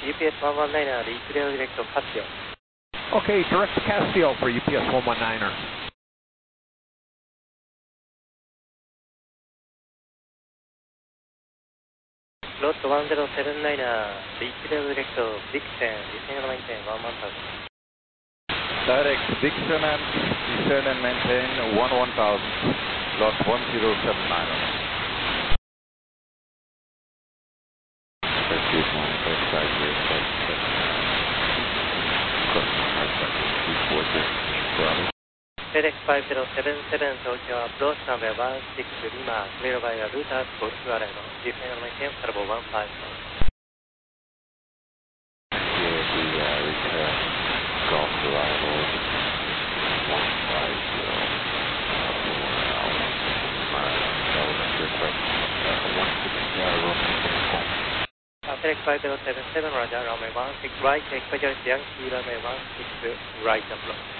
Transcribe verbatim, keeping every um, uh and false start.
U P S one one niner リークレオディレクトカシオ。 Okay, direct to Casio for U P S one one niner. Lot one zero seven niner リークレオディレクトディクセン descend and maintain one one thousand. Direct Dixon and descend and maintain one one thousand. Lot one zero seven niner. FedEx five zero seven seven 東京アプローチナンバーone six Lima clear by the route at Golf Arrival descend and maintain Bravo one five. Here the uh, return Golf Arrival one five zero. Request one six zero FedEx five zero seven seven Roger runway one six right, take Yankee runway one six right approach.